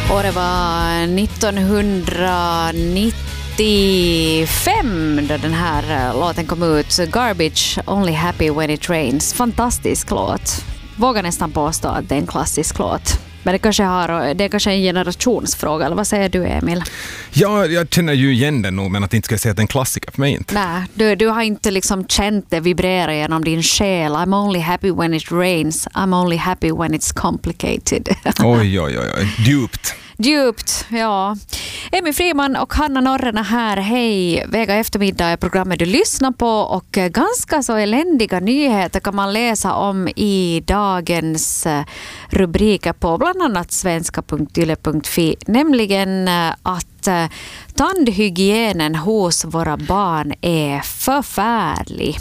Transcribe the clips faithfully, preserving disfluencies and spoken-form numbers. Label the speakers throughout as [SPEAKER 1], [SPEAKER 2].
[SPEAKER 1] Och det var nittonhundranittiofem då den här låten kom ut. Garbage, Only Happy When It Rains. Fantastisk låt. Vågar nästan påstå att det är en klassisk låt. Men det kanske, har, det är kanske en generationsfråga, eller vad säger du, Emil?
[SPEAKER 2] Ja, jag känner ju igen den nog, men att inte ska säga att det är en klassiker för mig inte.
[SPEAKER 1] Nej, du, du har inte liksom känt det vibrera genom din själ. I'm only happy when it rains. I'm only happy when it's complicated.
[SPEAKER 2] Oj, oj, oj, oj. Djupt.
[SPEAKER 1] Djupt, ja. Emil Friman och Hanna Norrena här. Hej, Vega eftermiddag är programmet du lyssnar på och ganska så eländiga nyheter kan man läsa om i dagens rubriker på bland annat svenska punkt yle punkt fi. Nämligen att tandhygienen hos våra barn är förfärlig.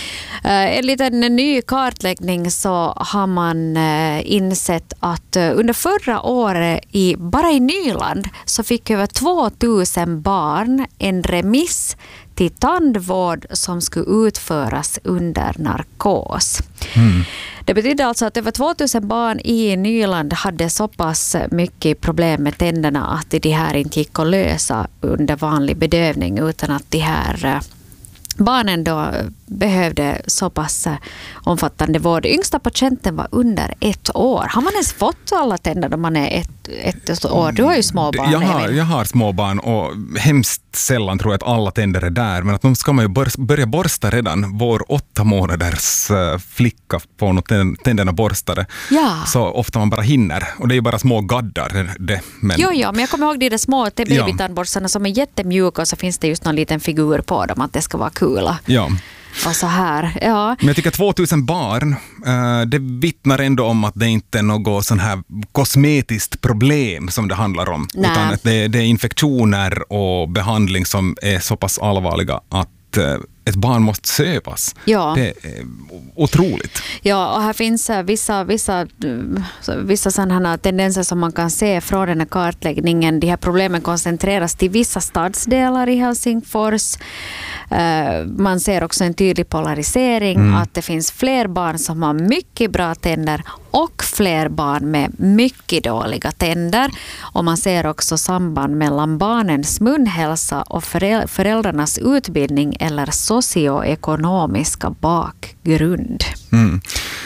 [SPEAKER 1] En liten ny kartläggning så har man insett att under förra året i, bara i Nyland så fick över tvåtusen barn en remiss till tandvård som skulle utföras under narkos. Mm. Det betyder alltså att över tvåtusen barn i Nyland hade så pass mycket problem med tänderna att de här inte gick att lösa under vanlig bedövning utan att de här barnen då behövde så pass omfattande vård. Yngsta patienten var under ett år. Har man ens fått alla tänder när man är ett, ett år? Du har ju små barn.
[SPEAKER 2] Jag har, jag har små barn och hemskt sällan tror jag att alla tänder är där. Men att de ska man ju börja borsta redan. Vår åtta månaders flicka får nog tänderna borstade.
[SPEAKER 1] Ja.
[SPEAKER 2] Så ofta man bara hinner. Och det är ju bara små gaddar. Det, men...
[SPEAKER 1] Jo, jo, men jag kommer ihåg de där små babytandborstarna som är jättemjuka och så finns det just någon liten figur på dem att det ska vara kul.
[SPEAKER 2] Ja.
[SPEAKER 1] Och så här, ja.
[SPEAKER 2] Men jag tycker tvåtusen barn, det vittnar ändå om att det inte är något sån här kosmetiskt problem som det handlar om.
[SPEAKER 1] Nej.
[SPEAKER 2] Utan att det, det är infektioner och behandling som är så pass allvarliga att ett barn måste sövas.
[SPEAKER 1] Ja.
[SPEAKER 2] Det är otroligt.
[SPEAKER 1] Ja, och här finns vissa, vissa, vissa sådana tendenser som man kan se från den här kartläggningen. De här problemen koncentreras till vissa stadsdelar i Helsingfors. Man ser också en tydlig polarisering, mm. att det finns fler barn som har mycket bra tänder och fler barn med mycket dåliga tänder. Och man ser också samband mellan barnens munhälsa och föräldrarnas utbildning eller socioekonomiska bakgrund. Mm.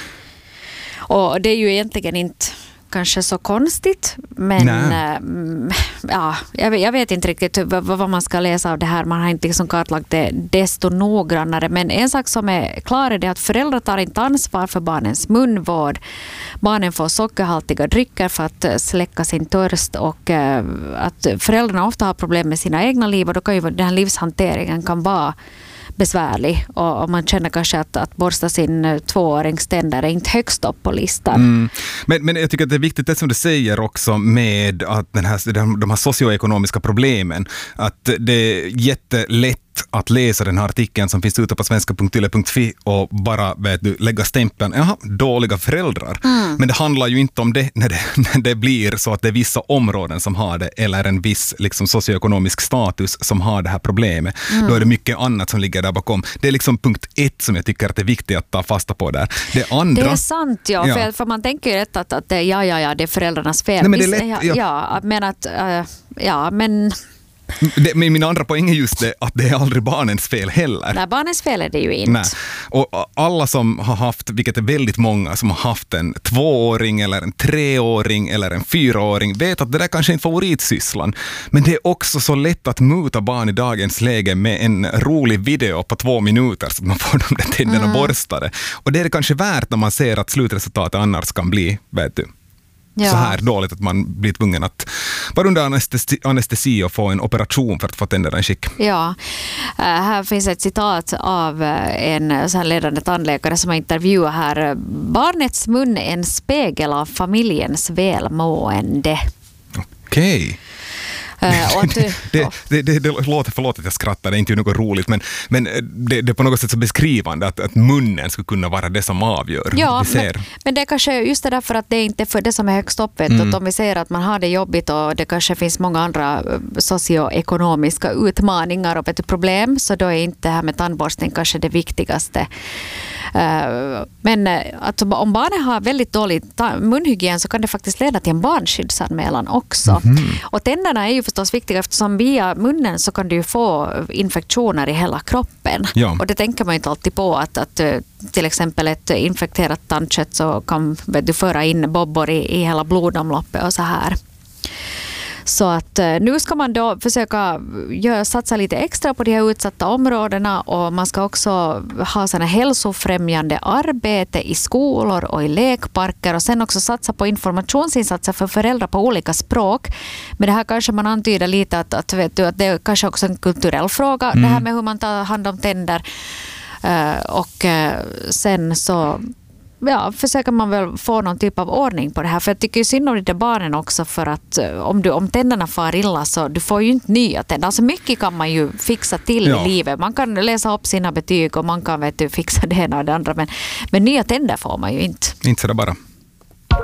[SPEAKER 1] Och det är ju egentligen inte kanske så konstigt, men äh, ja, jag, jag vet inte riktigt vad, vad man ska läsa av det här. Man har inte liksom kartlagt det desto noggrannare, men en sak som är klar är det att föräldrar tar inte ansvar för barnens munvård. Barnen får sockerhaltiga drycker för att släcka sin törst och äh, att föräldrarna ofta har problem med sina egna liv och då kan ju den här livshanteringen kan vara besvärlig och, och man känner kanske att, att borsta sin tvåårings tänder är inte högst upp på listan. Mm.
[SPEAKER 2] Men, men jag tycker att det är viktigt det som du säger också med att den här, de här socioekonomiska problemen, att det är jättelätt att läsa den här artikeln som finns ute på svenska punkt yle punkt fi och bara vet du, lägga stämpeln, jaha, dåliga föräldrar. Mm. Men det handlar ju inte om det när, det när det blir så att det är vissa områden som har det eller en viss liksom, socioekonomisk status som har det här problemet. Mm. Då är det mycket annat som ligger där bakom. Det är liksom punkt ett som jag tycker att det är viktigt att ta fasta på där. Det andra...
[SPEAKER 1] Det är sant, ja. ja. För, för man tänker ju rätt att, att det, ja, ja, ja, det är föräldrarnas fel.
[SPEAKER 2] Nej, men det är lätt, ja.
[SPEAKER 1] ja, men att, uh, ja, men...
[SPEAKER 2] Det, men min andra poäng är just det att det är aldrig barnens fel heller.
[SPEAKER 1] Nej, barnens fel är det ju inte. Nej.
[SPEAKER 2] Och alla som har haft, vilket är väldigt många som har haft en tvååring eller en treåring eller en fyraåring vet att det där kanske är en favoritsysslan. Men det är också så lätt att muta barn i dagens läge med en rolig video på två minuter så att man får de där tänderna mm. borstade. Och det är det kanske värt när man ser att slutresultatet annars kan bli, vet du. Ja. Så här dåligt att man blir tvungen att vara under anestesi, anestesi och få en operation för att få tänderna i skick.
[SPEAKER 1] Ja, uh, här finns ett citat av en så här ledande tandläkare som har intervjuat här. Barnets mun är en spegel av familjens välmående.
[SPEAKER 2] Okej. Okay.
[SPEAKER 1] Uh, och att,
[SPEAKER 2] det, det, det, det, det låter, förlåt att jag skrattar, det är inte något roligt, men, men det, det är på något sätt så beskrivande att, att munnen skulle kunna vara det som avgör.
[SPEAKER 1] Ja,
[SPEAKER 2] vi ser.
[SPEAKER 1] Men, men det är kanske just det därför att det är inte för det som är högst upp. Mm. Att om vi ser att man har det jobbigt och det kanske finns många andra socioekonomiska utmaningar och vet, problem, så då är inte det här med tandborstning kanske det viktigaste. Uh, men att om barnen har väldigt dålig munhygien så kan det faktiskt leda till en barnskyddsanmälan också. Mm-hmm. Och tänderna är ju förstås viktiga eftersom via munnen så kan du ju få infektioner i hela kroppen. Ja. Och det tänker man inte alltid på att, att till exempel ett infekterat tandkött så kan du föra in bobbor i, i hela blodomloppet och så här. Så att nu ska man då försöka göra, satsa lite extra på de här utsatta områdena och man ska också ha såna hälsofrämjande arbete i skolor och i lekparker och sen också satsa på informationsinsatser för föräldrar på olika språk. Men det här kanske man antyder lite att, att, vet du, att det är kanske också en kulturell fråga, mm. det här med hur man tar hand om tänder. Uh, och uh, sen så ja, försöker man väl få någon typ av ordning på det här. För jag tycker synd om de barnen också för att om, du, om tänderna far illa så du får ju inte nya tänder. Alltså mycket kan man ju fixa till ja. i livet. Man kan läsa upp sina betyg och man kan vet du, fixa det ena och det andra. Men, men nya tänder får man ju inte.
[SPEAKER 2] Inte så det bara.